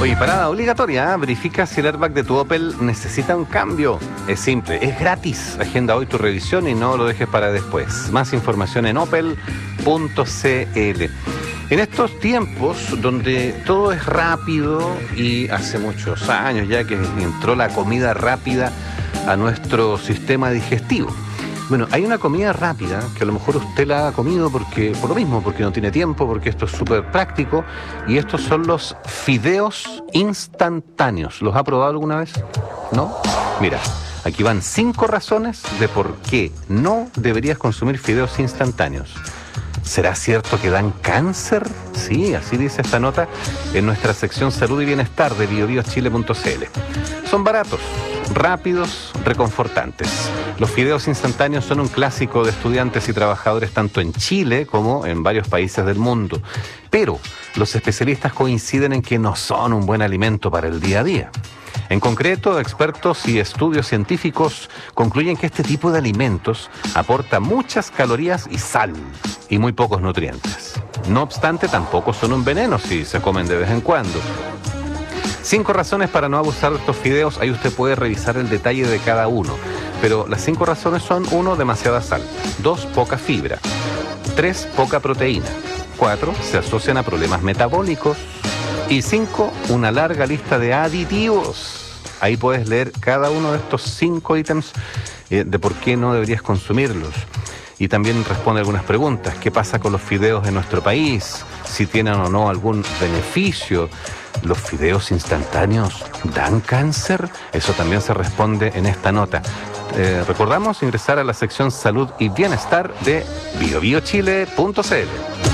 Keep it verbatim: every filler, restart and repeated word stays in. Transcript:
Oye, parada obligatoria, ¿eh? Verifica si el airbag de tu Opel necesita un cambio. Es simple, es gratis. Agenda hoy tu revisión y no lo dejes para después. Más información en opel punto cl. En estos tiempos donde todo es rápido y hace muchos años ya que entró la comida rápida a nuestro sistema digestivo. Bueno, hay una comida rápida que a lo mejor usted la ha comido porque, por lo mismo, porque no tiene tiempo, porque esto es súper práctico, y estos son los fideos instantáneos. ¿Los ha probado alguna vez? ¿No? Mira, aquí van cinco razones de por qué no deberías consumir fideos instantáneos. ¿Será cierto que dan cáncer? Sí, así dice esta nota en nuestra sección Salud y Bienestar de bio bio chile punto cl. Son baratos, rápidos, reconfortantes. Los fideos instantáneos son un clásico de estudiantes y trabajadores tanto en Chile como en varios países del mundo. Pero los especialistas coinciden en que no son un buen alimento para el día a día. En concreto, expertos y estudios científicos concluyen que este tipo de alimentos aporta muchas calorías y sal y muy pocos nutrientes. No obstante, tampoco son un veneno si se comen de vez en cuando. Cinco razones para no abusar de estos fideos. Ahí usted puede revisar el detalle de cada uno. Pero las cinco razones son: uno, demasiada sal; dos, poca fibra; tres, poca proteína; cuatro, se asocian a problemas metabólicos; y cinco, una larga lista de aditivos. Ahí puedes leer cada uno de estos cinco ítems eh, de por qué no deberías consumirlos. Y también responde algunas preguntas. ¿Qué pasa con los fideos en nuestro país? Si tienen o no algún beneficio. ¿Los fideos instantáneos dan cáncer? Eso también se responde en esta nota. Eh, recordamos ingresar a la sección Salud y Bienestar de bio bio chile punto cl.